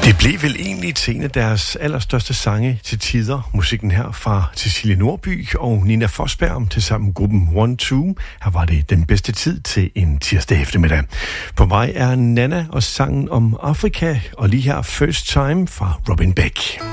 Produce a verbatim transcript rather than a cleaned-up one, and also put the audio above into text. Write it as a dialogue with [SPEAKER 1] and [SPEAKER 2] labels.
[SPEAKER 1] Det blev vel egentlig til en af deres allerstørste sange til tider. Musikken her fra Cecilie Nordby og Nina Forsberg til sammen gruppen One Two. Her var det den bedste tid til en tirsdag eftermiddag. På vej er Nana og sangen om Afrika, og lige her First Time fra Robin Beck.